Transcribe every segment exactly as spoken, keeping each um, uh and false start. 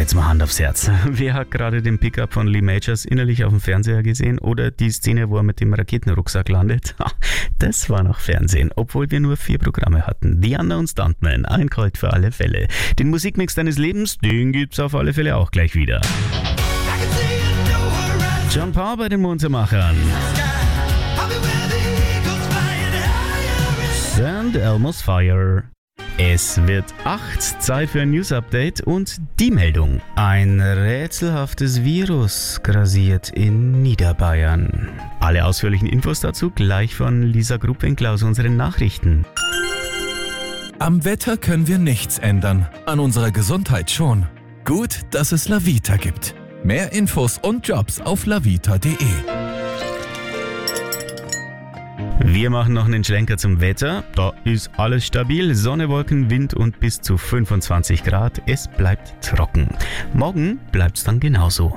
jetzt mal Hand aufs Herz. Wer hat gerade den Pickup von Lee Majors innerlich auf dem Fernseher gesehen oder die Szene, wo er mit dem Raketenrucksack landet? Das war noch Fernsehen, obwohl wir nur vier Programme hatten. Diana und Stuntman, ein Colt für alle Fälle. Den Musikmix deines Lebens, den gibt's auf alle Fälle auch gleich wieder. John Parr bei den Muntermachern. And Elmo's Fire. Es wird acht, Zeit für ein News-Update und die Meldung. Ein rätselhaftes Virus grassiert in Niederbayern. Alle ausführlichen Infos dazu gleich von Lisa Gruppwinkler aus unseren Nachrichten. Am Wetter können wir nichts ändern, an unserer Gesundheit schon. Gut, dass es Lavita gibt. Mehr Infos und Jobs auf lavita punkt de. Wir machen noch einen Schlenker zum Wetter. Da ist alles stabil. Sonne, Wolken, Wind und bis zu fünfundzwanzig Grad. Es bleibt trocken. Morgen bleibt es dann genauso.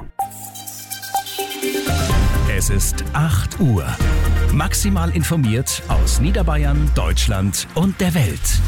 Es ist acht Uhr. Maximal informiert aus Niederbayern, Deutschland und der Welt.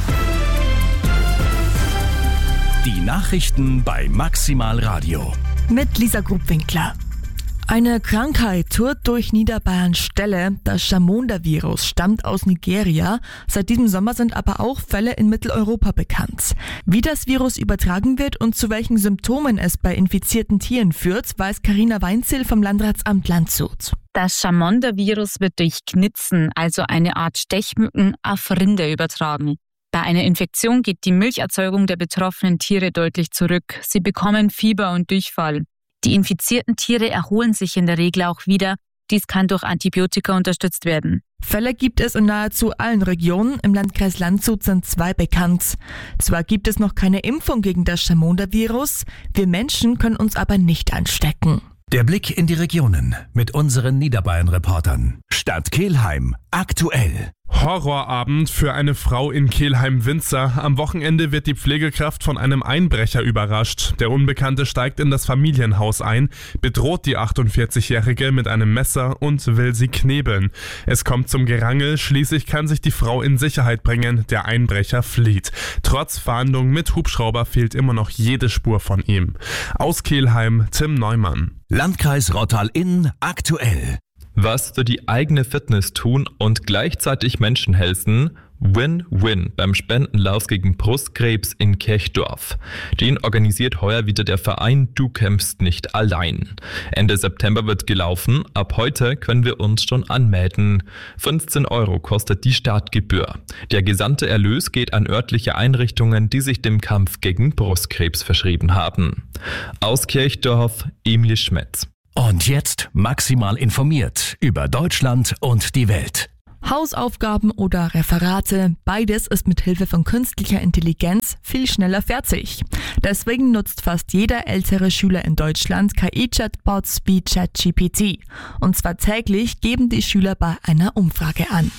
Die Nachrichten bei Maximal Radio. Mit Lisa Gruppwinkler. Eine Krankheit tourt durch Niederbayerns Ställe. Das Chamonda-Virus stammt aus Nigeria. Seit diesem Sommer sind aber auch Fälle in Mitteleuropa bekannt. Wie das Virus übertragen wird und zu welchen Symptomen es bei infizierten Tieren führt, weiß Carina Weinzierl vom Landratsamt Landshut. Das Chamonda-Virus wird durch Knitzen, also eine Art Stechmücken, auf Rinder übertragen. Bei einer Infektion geht die Milcherzeugung der betroffenen Tiere deutlich zurück. Sie bekommen Fieber und Durchfall. Die infizierten Tiere erholen sich in der Regel auch wieder. Dies kann durch Antibiotika unterstützt werden. Fälle gibt es in nahezu allen Regionen. Im Landkreis Landshut sind zwei bekannt. Zwar gibt es noch keine Impfung gegen das Chamonda-Virus, wir Menschen können uns aber nicht anstecken. Der Blick in die Regionen mit unseren Niederbayern-Reportern. Stadt Kelheim, aktuell. Horrorabend für eine Frau in Kelheim-Winzer. Am Wochenende wird die Pflegekraft von einem Einbrecher überrascht. Der Unbekannte steigt in das Familienhaus ein, bedroht die achtundvierzigjährige mit einem Messer und will sie knebeln. Es kommt zum Gerangel, schließlich kann sich die Frau in Sicherheit bringen. Der Einbrecher flieht. Trotz Fahndung mit Hubschrauber fehlt immer noch jede Spur von ihm. Aus Kelheim, Tim Neumann. Landkreis Rottal-Inn, aktuell. Was für die eigene Fitness tun und gleichzeitig Menschen helfen? Win-Win beim Spendenlauf gegen Brustkrebs in Kirchdorf. Den organisiert heuer wieder der Verein Du kämpfst nicht allein. Ende September wird gelaufen. Ab heute können wir uns schon anmelden. fünfzehn Euro kostet die Startgebühr. Der gesamte Erlös geht an örtliche Einrichtungen, die sich dem Kampf gegen Brustkrebs verschrieben haben. Aus Kirchdorf, Emilie Schmetz. Und jetzt maximal informiert über Deutschland und die Welt. Hausaufgaben oder Referate, beides ist mit Hilfe von künstlicher Intelligenz viel schneller fertig. Deswegen nutzt fast jeder ältere Schüler in Deutschland K I-Chatbots wie ChatGPT. Und zwar täglich geben die Schüler bei einer Umfrage an.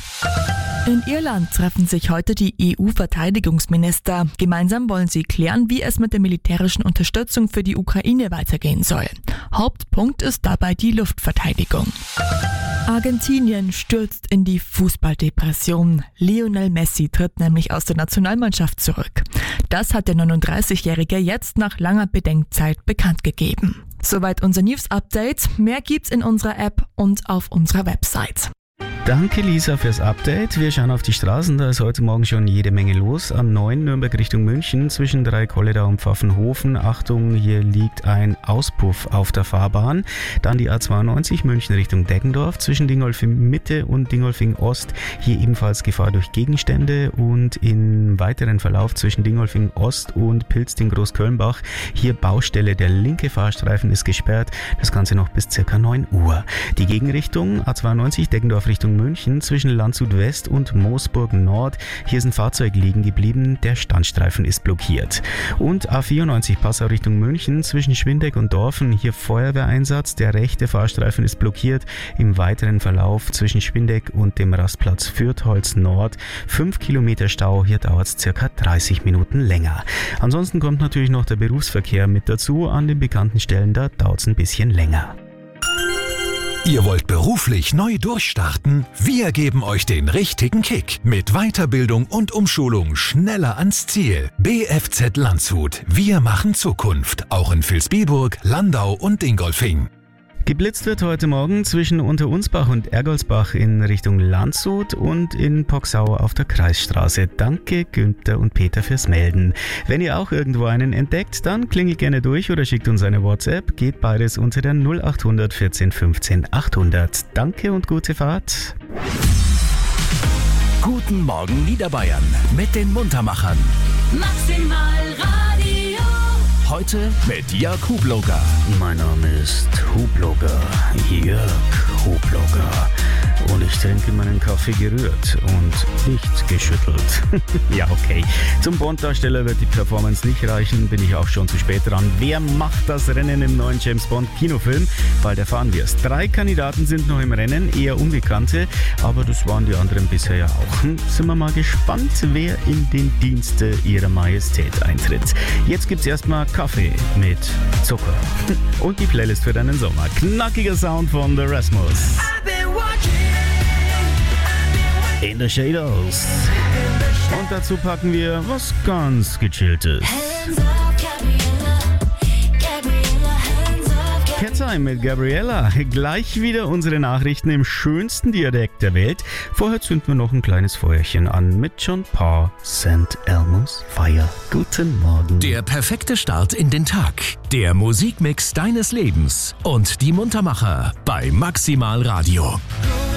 In Irland treffen sich heute die E U-Verteidigungsminister. Gemeinsam wollen sie klären, wie es mit der militärischen Unterstützung für die Ukraine weitergehen soll. Hauptpunkt ist dabei die Luftverteidigung. Argentinien stürzt in die Fußballdepression. Lionel Messi tritt nämlich aus der Nationalmannschaft zurück. Das hat der neununddreißigjährige jetzt nach langer Bedenkzeit bekannt gegeben. Soweit unser News-Update. Mehr gibt's in unserer App und auf unserer Website. Danke Lisa fürs Update. Wir schauen auf die Straßen, da ist heute Morgen schon jede Menge los. A neun Nürnberg Richtung München zwischen Dreikolledau und Pfaffenhofen. Achtung, hier liegt ein Auspuff auf der Fahrbahn. Dann die A zweiundneunzig München Richtung Deggendorf zwischen Dingolfing Mitte und Dingolfing Ost. Hier ebenfalls Gefahr durch Gegenstände und im weiteren Verlauf zwischen Dingolfing Ost und Pilzding Großkölnbach. Hier Baustelle, der linke Fahrstreifen ist gesperrt. Das Ganze noch bis circa neun Uhr. Die Gegenrichtung A zweiundneunzig Deggendorf Richtung München zwischen Landshut West und Moosburg Nord. Hier ist ein Fahrzeug liegen geblieben, der Standstreifen ist blockiert. Und A vierundneunzig Passau Richtung München zwischen Schwindeck und Dorfen. Hier Feuerwehreinsatz, der rechte Fahrstreifen ist blockiert. Im weiteren Verlauf zwischen Schwindeck und dem Rastplatz Fürtholz Nord. fünf Kilometer Stau, hier dauert es circa dreißig Minuten länger. Ansonsten kommt natürlich noch der Berufsverkehr mit dazu. An den bekannten Stellen, da dauert es ein bisschen länger. Ihr wollt beruflich neu durchstarten? Wir geben euch den richtigen Kick. Mit Weiterbildung und Umschulung schneller ans Ziel. B F Z Landshut. Wir machen Zukunft. Auch in Vilsbiburg, Landau und Dingolfing. Geblitzt wird heute Morgen zwischen Unterunsbach und Ergolsbach in Richtung Landshut und in Poxau auf der Kreisstraße. Danke Günther und Peter fürs Melden. Wenn ihr auch irgendwo einen entdeckt, dann klingelt gerne durch oder schickt uns eine WhatsApp. Geht beides unter der null acht hundert vierzehn fünfzehn achthundert. Danke und gute Fahrt. Guten Morgen Niederbayern mit den Muntermachern. Maximal Radio. Heute mit Jörg Hubloger. Mein Name ist Hubloger, Jörg Hubloger. Und ich trinke meinen Kaffee gerührt und nicht geschüttelt. Ja, okay. Zum Bond-Darsteller wird die Performance nicht reichen, bin ich auch schon zu spät dran. Wer macht das Rennen im neuen James Bond-Kinofilm? Bald erfahren wir es. Drei Kandidaten sind noch im Rennen, eher Unbekannte, aber das waren die anderen bisher ja auch. Hm, sind wir mal gespannt, wer in den Dienste ihrer Majestät eintritt. Jetzt gibt's erstmal Kaffee mit Zucker. Und die Playlist für deinen Sommer. Knackiger Sound von The Rasmus. In the Shadows. Und dazu packen wir was ganz Gechilltes. Cat Time mit Gabriella. Gleich wieder unsere Nachrichten im schönsten Dialekt der Welt. Vorher zünden wir noch ein kleines Feuerchen an mit John Parr, Saint Elmo's Fire. Guten Morgen. Der perfekte Start in den Tag. Der Musikmix deines Lebens. Und die Muntermacher bei Maximal Radio.